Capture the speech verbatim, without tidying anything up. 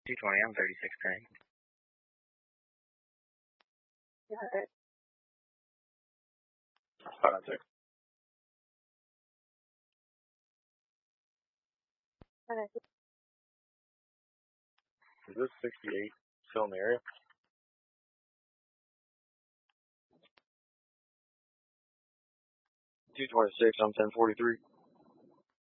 two twenty, I'm thirty-six ten. Yeah. Five six. Okay. Is this sixty-eight still in the area? two twenty-six, I'm ten forty-three.